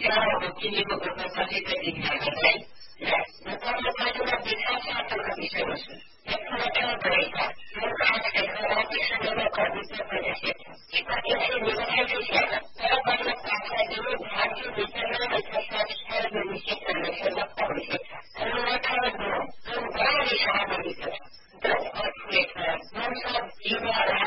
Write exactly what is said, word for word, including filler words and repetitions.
opinion of the facilitating Saturday, yes, the conversation of the social conditions. It's not a break. You can't take the location of the condition for the ship. If I can see the education, everybody was actually doing how to determine the satisfaction of the ship and the ship of the ship. And we were kind of wrong. So, why are we having this? Don't actually, most of you are